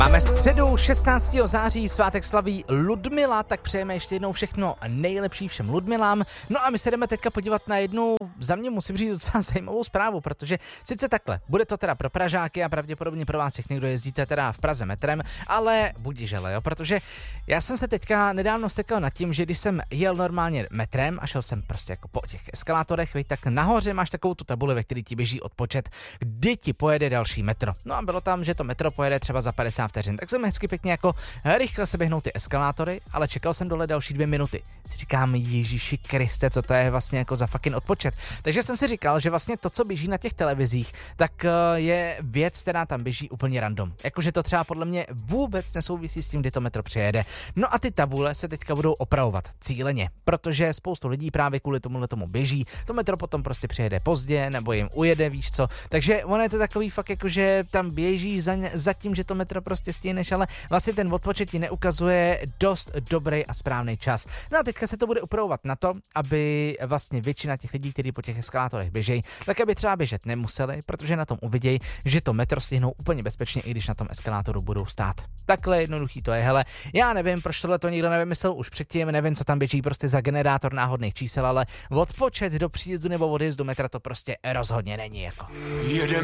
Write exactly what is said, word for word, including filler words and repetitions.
Máme středu šestnáctého září, svátek slaví Ludmila, tak přejeme ještě jednou všechno nejlepší všem Ludmilám. No a my se jdeme teďka podívat na jednu, za mě musím říct, docela zajímavou zprávu, protože sice takhle, bude to teda pro Pražáky a pravděpodobně pro vás všechny, kdo jezdíte teda v Praze metrem, ale budižele, jo, protože já jsem se teďka nedávno stekal nad tím, že když jsem jel normálně metrem a šel jsem prostě jako po těch eskalátorech, veď, tak nahoře máš takovou tu tabuli, ve které ti běží odpočet, kdy ti pojede další metro. No a bylo tam, že to metro pojede třeba za padesát vteřin, tak jsem hezky pěkně jako rychle se běhnou ty eskalátory, ale čekal jsem dole další dvě minuty. Si říkám, Ježíši Kriste, co to je vlastně jako za fucking odpočet. Takže jsem si říkal, že vlastně to, co běží na těch televizích, tak je věc, která tam běží úplně random. Jakože to třeba podle mě vůbec nesouvisí s tím, kdy to metro přijede. No a ty tabule se teďka budou opravovat cíleně, protože spoustu lidí právě kvůli tomuhle tomu běží. To metro potom prostě přijede pozdě nebo jim ujede, víš co. Takže ono je to takový fakt jako, že tam běží za, za tím, že to metro prostě stihneš, ale vlastně ten odpočet ti neukazuje dost dobrý a správný čas. No a teďka se to bude upravovat na to, aby vlastně většina těch lidí, kteří po těch eskalátorech běžejí, tak aby třeba běžet nemuseli, protože na tom uvidějí, že to metro stihnou úplně bezpečně, i když na tom eskalátoru budou stát. Takhle jednoduchý to je, hele. Já nevím, proč tohle to nikdo nevymyslel už předtím, nevím, co tam běží prostě za generátor náhodných čísel, ale odpočet do příjezdu nebo odjezdu metra to prostě rozhodně není jako.